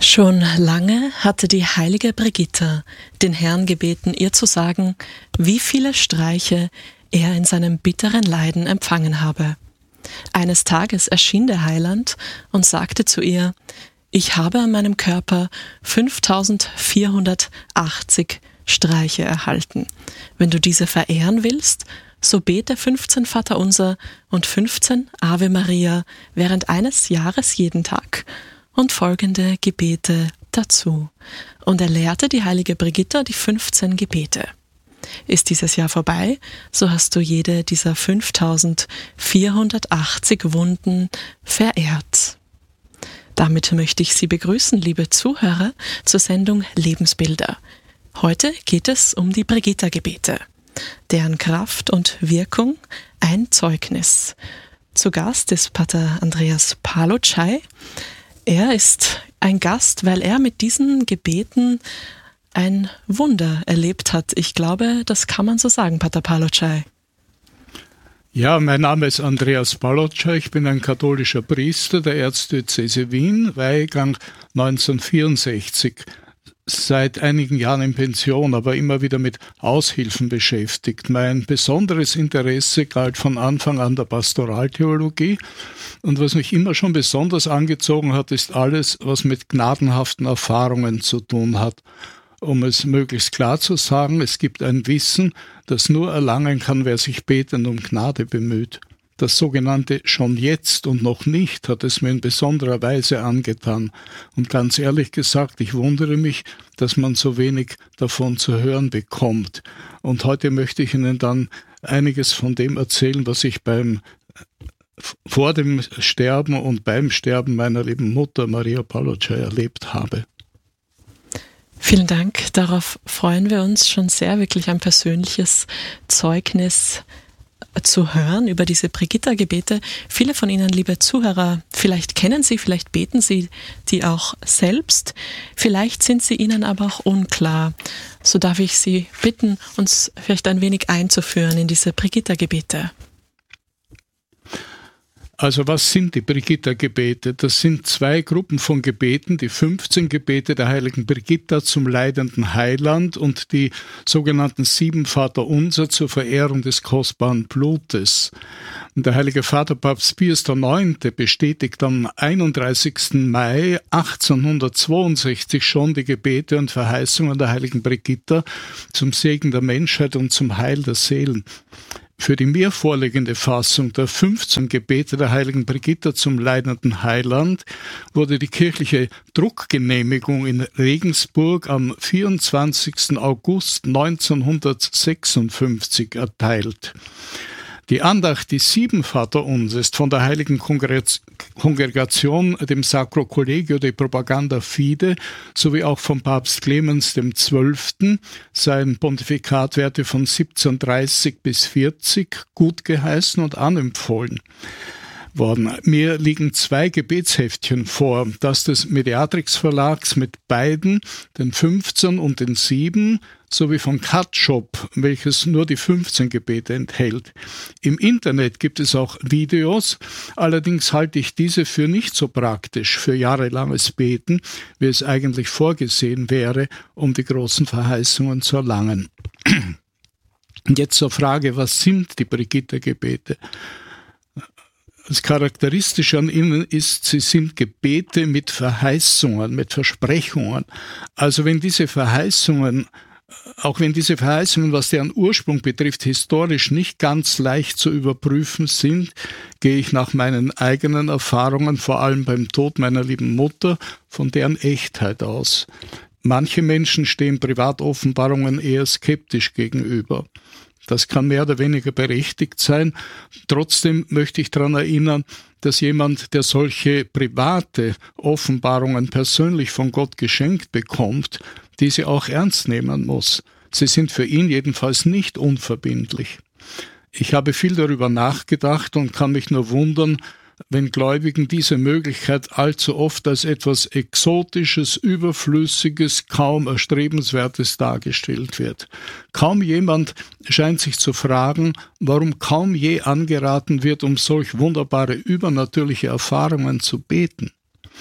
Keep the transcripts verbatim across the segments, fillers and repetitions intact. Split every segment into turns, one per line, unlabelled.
Schon lange hatte die heilige Brigitta den Herrn gebeten, ihr zu sagen, wie viele Streiche er in seinem bitteren Leiden empfangen habe. Eines Tages erschien der Heiland und sagte zu ihr: Ich habe an meinem Körper fünftausendvierhundertachtzig Streiche erhalten. Wenn du diese verehren willst, so bete fünfzehn Vaterunser und fünfzehn Ave Maria während eines Jahres jeden Tag und folgende Gebete dazu. Und er lehrte die heilige Brigitta die fünfzehn Gebete. Ist dieses Jahr vorbei, so hast du jede dieser fünftausendvierhundertachtzig Wunden verehrt. Damit möchte ich Sie begrüßen, liebe Zuhörer, zur Sendung Lebensbilder. Heute geht es um die Brigitta-Gebete, deren Kraft und Wirkung ein Zeugnis. Zu Gast ist Pater Andreas Palotschai. Er ist ein Gast, weil er mit diesen Gebeten ein Wunder erlebt hat. Ich glaube, das kann man so sagen, Pater Palotschai.
Ja, mein Name ist Andreas Palotschai. Ich bin ein katholischer Priester der Erzdiözese Wien, Weihgang neunzehnhundertvierundsechzig. Seit einigen Jahren in Pension, aber immer wieder mit Aushilfen beschäftigt. Mein besonderes Interesse galt von Anfang an der Pastoraltheologie. Und was mich immer schon besonders angezogen hat, ist alles, was mit gnadenhaften Erfahrungen zu tun hat. Um es möglichst klar zu sagen, es gibt ein Wissen, das nur erlangen kann, wer sich betend um Gnade bemüht. Das sogenannte schon jetzt und noch nicht hat es mir in besonderer Weise angetan. Und ganz ehrlich gesagt, ich wundere mich, dass man so wenig davon zu hören bekommt. Und heute möchte ich Ihnen dann einiges von dem erzählen, was ich beim vor dem Sterben und beim Sterben meiner lieben Mutter Maria Palotschai erlebt habe.
Vielen Dank, darauf freuen wir uns schon sehr, wirklich ein persönliches Zeugnis zu hören über diese Brigitta-Gebete. Viele von Ihnen, liebe Zuhörer, vielleicht kennen Sie, vielleicht beten Sie die auch selbst, vielleicht sind sie Ihnen aber auch unklar. So darf ich Sie bitten, uns vielleicht ein wenig einzuführen in diese Brigitta-Gebete.
Also was sind die Brigitta-Gebete? Das sind zwei Gruppen von Gebeten, die fünfzehn Gebete der heiligen Brigitta zum leidenden Heiland und die sogenannten sieben Vaterunser zur Verehrung des kostbaren Blutes. Und der heilige Vater Papst Pius der Neunte bestätigt am einunddreißigsten Mai achtzehnhundertzweiundsechzig schon die Gebete und Verheißungen der heiligen Brigitta zum Segen der Menschheit und zum Heil der Seelen. Für die mir vorliegende Fassung der fünfzehn Gebete der heiligen Brigitta zum leidenden Heiland wurde die kirchliche Druckgenehmigung in Regensburg am vierundzwanzigsten August neunzehnhundertsechsundfünfzig erteilt. Die Andacht, die sieben Vaterunser, ist von der heiligen Kongregation, dem Sacro Collegio de Propaganda Fide, sowie auch vom Papst Clemens dem Zwölften, sein Pontifikat währte von siebzehnhundertdreißig bis vierzig, gut geheißen und anempfohlen worden. Mir liegen zwei Gebetsheftchen vor, das des Mediatrix Verlags mit beiden, den fünfzehn und den sieben, sowie von Katschop, welches nur die fünfzehn Gebete enthält. Im Internet gibt es auch Videos, allerdings halte ich diese für nicht so praktisch für jahrelanges Beten, wie es eigentlich vorgesehen wäre, um die großen Verheißungen zu erlangen. Und jetzt zur Frage, was sind die Brigitta-Gebete? Das Charakteristische an ihnen ist, sie sind Gebete mit Verheißungen, mit Versprechungen. Also wenn diese Verheißungen, auch wenn diese Verheißungen, was deren Ursprung betrifft, historisch nicht ganz leicht zu überprüfen sind, gehe ich nach meinen eigenen Erfahrungen, vor allem beim Tod meiner lieben Mutter, von deren Echtheit aus. Manche Menschen stehen Privatoffenbarungen eher skeptisch gegenüber. Das kann mehr oder weniger berechtigt sein. Trotzdem möchte ich daran erinnern, dass jemand, der solche private Offenbarungen persönlich von Gott geschenkt bekommt, diese auch ernst nehmen muss. Sie sind für ihn jedenfalls nicht unverbindlich. Ich habe viel darüber nachgedacht und kann mich nur wundern, wenn Gläubigen diese Möglichkeit allzu oft als etwas Exotisches, Überflüssiges, kaum Erstrebenswertes dargestellt wird. Kaum jemand scheint sich zu fragen, warum kaum je angeraten wird, um solch wunderbare übernatürliche Erfahrungen zu beten.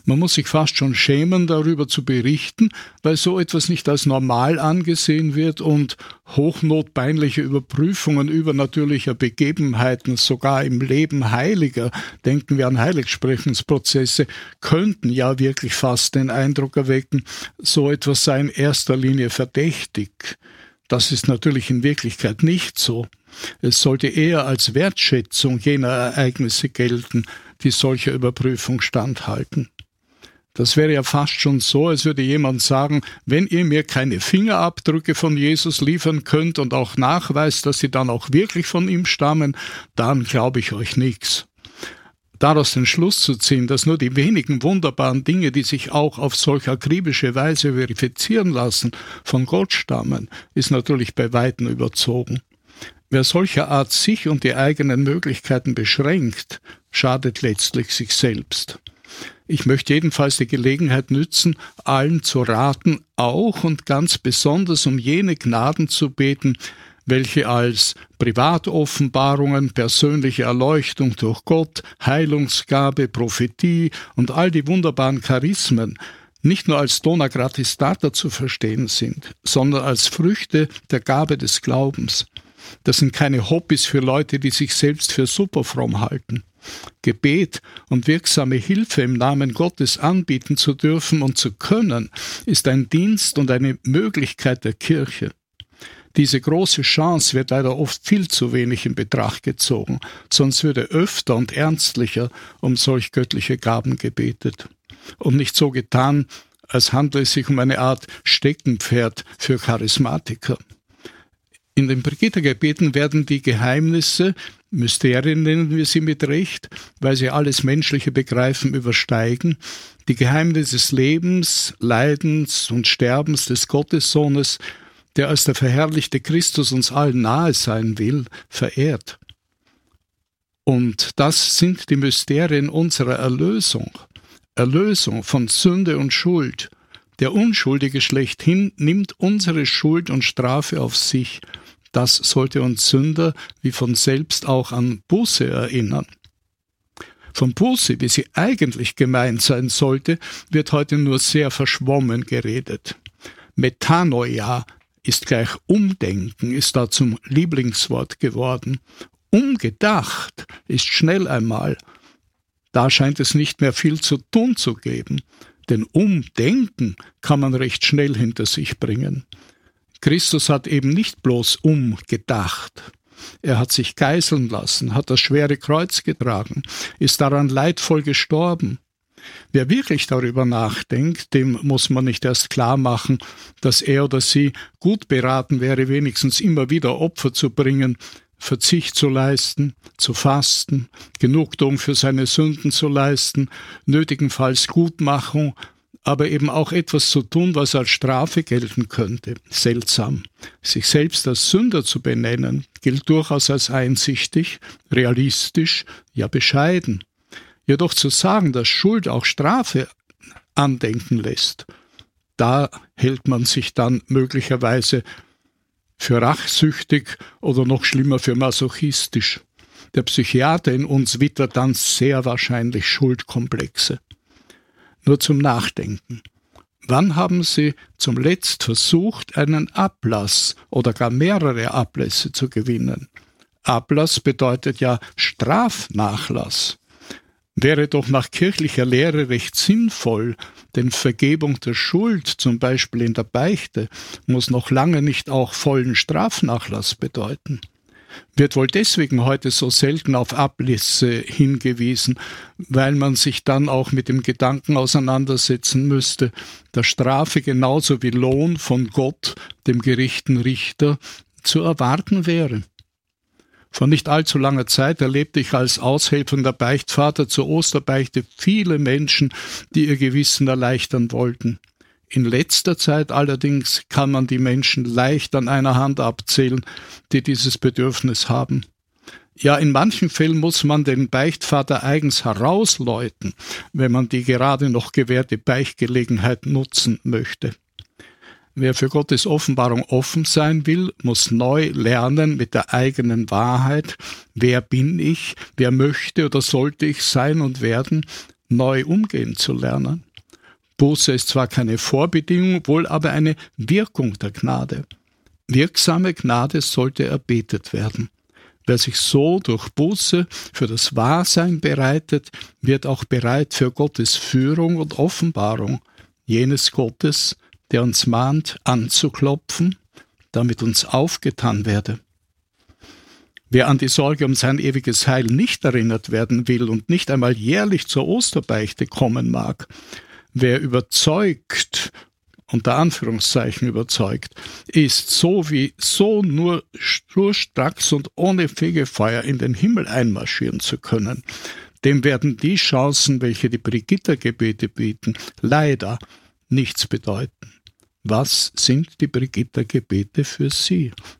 Man muss sich fast schon schämen, darüber zu berichten, weil so etwas nicht als normal angesehen wird und hochnotpeinliche Überprüfungen übernatürlicher Begebenheiten, sogar im Leben Heiliger, denken wir an Heiligsprechungsprozesse, könnten ja wirklich fast den Eindruck erwecken, so etwas sei in erster Linie verdächtig. Das ist natürlich in Wirklichkeit nicht so. Es sollte eher als Wertschätzung jener Ereignisse gelten, die solcher Überprüfung standhalten. Das wäre ja fast schon so, als würde jemand sagen, wenn ihr mir keine Fingerabdrücke von Jesus liefern könnt und auch nachweist, dass sie dann auch wirklich von ihm stammen, dann glaube ich euch nichts. Daraus den Schluss zu ziehen, dass nur die wenigen wunderbaren Dinge, die sich auch auf solch akribische Weise verifizieren lassen, von Gott stammen, ist natürlich bei Weitem überzogen. Wer solcher Art sich und die eigenen Möglichkeiten beschränkt, schadet letztlich sich selbst. Ich möchte jedenfalls die Gelegenheit nützen, allen zu raten, auch und ganz besonders um jene Gnaden zu beten, welche als Privatoffenbarungen, persönliche Erleuchtung durch Gott, Heilungsgabe, Prophetie und all die wunderbaren Charismen nicht nur als Dona gratis data zu verstehen sind, sondern als Früchte der Gabe des Glaubens. Das sind keine Hobbys für Leute, die sich selbst für superfromm halten. Gebet und wirksame Hilfe im Namen Gottes anbieten zu dürfen und zu können, ist ein Dienst und eine Möglichkeit der Kirche. Diese große Chance wird leider oft viel zu wenig in Betracht gezogen, sonst würde öfter und ernstlicher um solch göttliche Gaben gebetet. Und nicht so getan, als handle es sich um eine Art Steckenpferd für Charismatiker. In den Brigitta-Gebeten werden die Geheimnisse, Mysterien nennen wir sie mit Recht, weil sie alles menschliche Begreifen übersteigen, die Geheimnisse des Lebens, Leidens und Sterbens des Gottessohnes, der als der verherrlichte Christus uns allen nahe sein will, verehrt. Und das sind die Mysterien unserer Erlösung. Erlösung von Sünde und Schuld. Der Unschuldige schlechthin nimmt unsere Schuld und Strafe auf sich. Das sollte uns Sünder wie von selbst auch an Buße erinnern. Von Buße, wie sie eigentlich gemeint sein sollte, wird heute nur sehr verschwommen geredet. Metanoia ist gleich Umdenken, ist da zum Lieblingswort geworden. Umgedacht ist schnell einmal. Da scheint es nicht mehr viel zu tun zu geben, denn Umdenken kann man recht schnell hinter sich bringen. Christus hat eben nicht bloß umgedacht. Er hat sich geißeln lassen, hat das schwere Kreuz getragen, ist daran leidvoll gestorben. Wer wirklich darüber nachdenkt, dem muss man nicht erst klar machen, dass er oder sie gut beraten wäre, wenigstens immer wieder Opfer zu bringen, Verzicht zu leisten, zu fasten, Genugtuung für seine Sünden zu leisten, nötigenfalls Gutmachung, aber eben auch etwas zu tun, was als Strafe gelten könnte. Seltsam. Sich selbst als Sünder zu benennen, gilt durchaus als einsichtig, realistisch, ja bescheiden. Jedoch zu sagen, dass Schuld auch Strafe andenken lässt, da hält man sich dann möglicherweise für rachsüchtig oder noch schlimmer für masochistisch. Der Psychiater in uns wittert dann sehr wahrscheinlich Schuldkomplexe. Nur zum Nachdenken. Wann haben Sie zum Letzt versucht, einen Ablass oder gar mehrere Ablässe zu gewinnen? Ablass bedeutet ja Strafnachlass. Wäre doch nach kirchlicher Lehre recht sinnvoll, denn Vergebung der Schuld, zum Beispiel in der Beichte, muss noch lange nicht auch vollen Strafnachlass bedeuten. Wird wohl deswegen heute so selten auf Ablässe hingewiesen, weil man sich dann auch mit dem Gedanken auseinandersetzen müsste, dass Strafe genauso wie Lohn von Gott, dem gerechten Richter, zu erwarten wäre. Vor nicht allzu langer Zeit erlebte ich als aushelfender Beichtvater zur Osterbeichte viele Menschen, die ihr Gewissen erleichtern wollten. In letzter Zeit allerdings kann man die Menschen leicht an einer Hand abzählen, die dieses Bedürfnis haben. Ja, in manchen Fällen muss man den Beichtvater eigens herausläuten, wenn man die gerade noch gewährte Beichtgelegenheit nutzen möchte. Wer für Gottes Offenbarung offen sein will, muss neu lernen mit der eigenen Wahrheit. Wer bin ich? Wer möchte oder sollte ich sein und werden? neu umgehen zu lernen. Buße ist zwar keine Vorbedingung, wohl aber eine Wirkung der Gnade. Wirksame Gnade sollte erbetet werden. Wer sich so durch Buße für das Wahrsein bereitet, wird auch bereit für Gottes Führung und Offenbarung, jenes Gottes, der uns mahnt, anzuklopfen, damit uns aufgetan werde. Wer an die Sorge um sein ewiges Heil nicht erinnert werden will und nicht einmal jährlich zur Osterbeichte kommen mag, wer überzeugt, unter Anführungszeichen überzeugt, ist so wie so nur schnurstracks und ohne Fegefeuer in den Himmel einmarschieren zu können. Dem werden die Chancen, welche die Brigitta-Gebete bieten, leider nichts bedeuten. Was sind die Brigitta-Gebete für Sie?